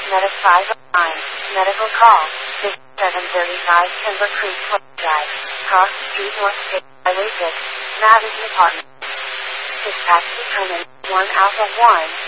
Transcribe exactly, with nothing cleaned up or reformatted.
Medic five oh nine. Medical call. fifty-seven thirty-five Timber Creek Drive. Cross Street North State Highway six. Madison Apartment. Dispatch determined. one Alpha one.